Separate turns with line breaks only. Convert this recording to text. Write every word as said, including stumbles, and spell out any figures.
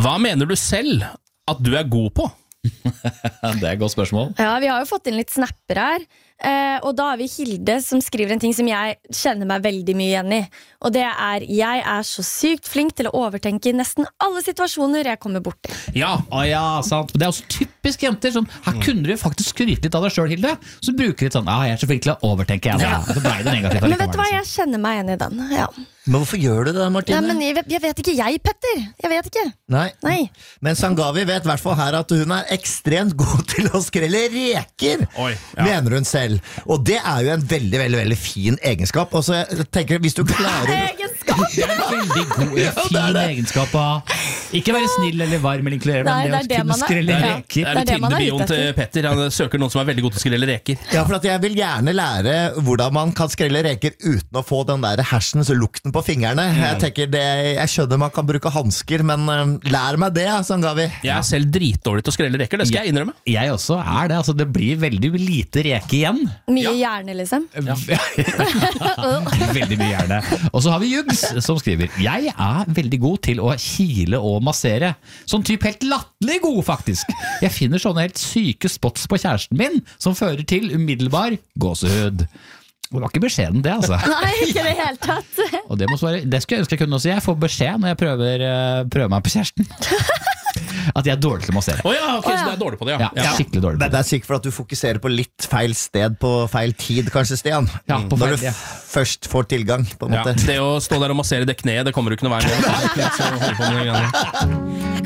Hva mener du selv at du er god på?
Det er et godt spørsmål.
Ja, vi har jo fått inn litt snapper her, eh, og da har vi Hilde som skriver en ting som jeg kjenner meg veldig mye igjen i. Og det er, jeg er så sykt flink til å overtenke nesten alle situasjoner jeg kommer bort i.
Ja,
Å ja, sant. Det er også typisk jenter sånn, her kunne du faktisk skryte litt av deg selv, Hilde. Så bruker litt sånn, ah, jeg er så flink til å overtenke jeg, ja. Så ble det negativt.
Men vet du hva, jeg kjenner meg igjen i den. Ja.
Men hvorfor gjør du det, Martine?
Nei, men jeg, jeg vet ikke, jeg, Petter. Jeg vet ikke.
Nei.
Nei.
Men Sangavi vet i hvert fall her at hun er ekstremt god til å skrelle reker,
Oi, ja.
mener hun selv. Og det er jo en veldig, veldig, veldig fin egenskap. Og så jeg tenker, hvis du klarer...
Egenskap!
Det er en veldig god, fin egenskap av ikke være snill eller varm eller inkluderende,
Nei,
men det,
det er
å kunne
det man er.
skrelle
Ja.
reker.
Det er
det man er
Tinder-bioen
ute
til
etter.
Petter. Han søker noen som er veldig god til å skrelle reker.
Ja, for at jeg vil gjerne lære hvordan man kan skrelle reker uten å få den der hersens lukten på fingrene. Jeg tenker det, jeg skjønner man kan bruke handsker, men uh, lær meg det, Sangavi.
Jeg er selv dritdårlig til å skrelle reker, det skal jeg innrømme.
Jeg også er det, altså det blir veldig lite reke igjen.
Mye hjerne, liksom.
Veldig mye gjerne. Og så har vi Jugs som skriver, jeg er veldig god til å kile og massere. Sånn typ helt latterlig god, faktisk. Jeg finner sånne helt syke spots på kjæresten min som fører til umiddelbar gåsehud. Det var ikke beskjeden det, altså.
Nei, ikke det helt tatt.
Og det, må svare, det skulle jeg ønske jeg kunne også. Jeg får beskjed når jeg prøver, uh, prøver meg på kjæresten. At jeg er dårlig til å massere.
Åja, oh, ok, så du er dårlig på det, ja.
Ja, ja. Skikkelig dårlig på
Det,
det.
det er sikkert for at du fokuserer på litt feil sted på feil tid, kanskje, Stian.
Ja, på
Når
feil,
du
ja.
f- først får tilgang, på en
Ja,
måte.
det å stå der og massere det kneet, det kommer du ikke noe vei med.